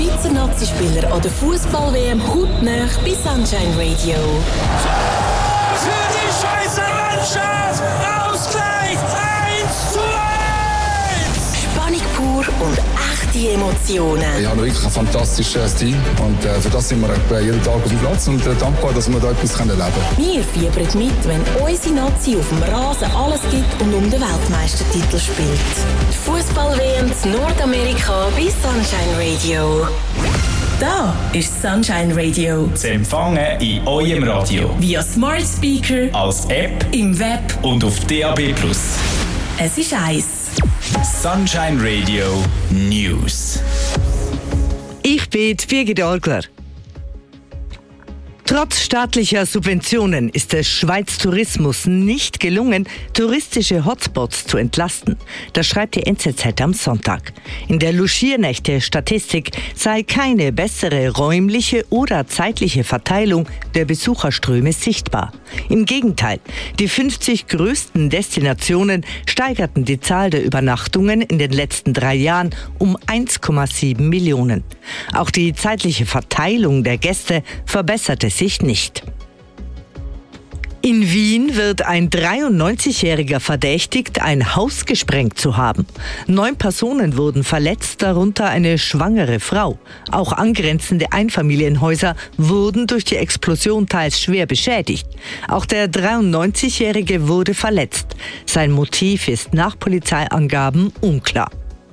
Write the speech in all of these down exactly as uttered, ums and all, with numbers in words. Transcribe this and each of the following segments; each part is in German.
Schweizer Nazispieler an der Fußball-W M hautnah bei Sunshine Radio. Für die Schweizer Mannschaft Ausgleich eins zu eins! Spannung pur und echte Emotionen. Wir haben wirklich ein fantastisches Team und äh, für das sind wir jeden Tag auf dem Platz und äh, dankbar, dass wir da etwas erleben können. Wir fiebern mit, wenn unsere Nazi auf dem Rasen alles gibt und um den Weltmeistertitel spielt. Die Fußball-W M in Nordamerika bei Sunshine Radio. Da ist Sunshine Radio. Zu empfangen in eurem Radio. Via Smart Speaker, als App, im Web und auf D A B plus. Es ist eins. Sunshine Radio News. Ich bin Birgit Orgler. Trotz staatlicher Subventionen ist es Schweiz Tourismus nicht gelungen, touristische Hotspots zu entlasten. Das schreibt die N Z Z am Sonntag. In der Logiernächte-Statistik sei keine bessere räumliche oder zeitliche Verteilung der Besucherströme sichtbar. Im Gegenteil, die fünfzig größten Destinationen steigerten die Zahl der Übernachtungen in den letzten drei Jahren um eins Komma sieben Millionen. Auch die zeitliche Verteilung der Gäste verbesserte sich nicht. In Wien wird ein dreiundneunzigjähriger verdächtigt, ein Haus gesprengt zu haben. Neun Personen wurden verletzt, darunter eine schwangere Frau. Auch angrenzende Einfamilienhäuser wurden durch die Explosion teils schwer beschädigt. Auch der dreiundneunzigjährige wurde verletzt. Sein Motiv ist nach Polizeiangaben unklar.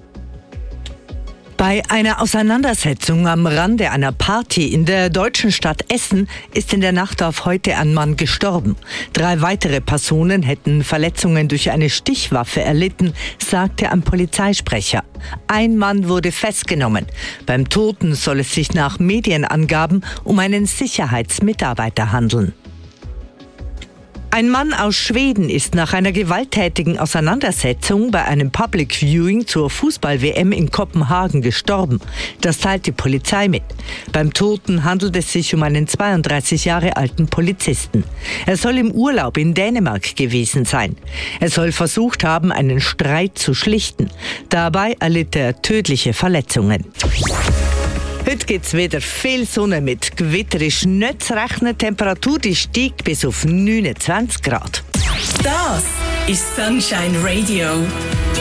Bei einer Auseinandersetzung am Rande einer Party in der deutschen Stadt Essen ist in der Nacht auf heute ein Mann gestorben. Drei weitere Personen hätten Verletzungen durch eine Stichwaffe erlitten, sagte ein Polizeisprecher. Ein Mann wurde festgenommen. Beim Toten soll es sich nach Medienangaben um einen Sicherheitsmitarbeiter handeln. Ein Mann aus Schweden ist nach einer gewalttätigen Auseinandersetzung bei einem Public Viewing zur Fußball-W M in Kopenhagen gestorben. Das teilt die Polizei mit. Beim Toten handelt es sich um einen zweiunddreißig Jahre alten Polizisten. Er soll im Urlaub in Dänemark gewesen sein. Er soll versucht haben, einen Streit zu schlichten. Dabei erlitt er tödliche Verletzungen. Heute gibt es wieder viel Sonne mit Gewitter. Ist nicht zu rechnen. Die Temperatur die steigt bis auf neunundzwanzig Grad. Das ist Sunshine Radio.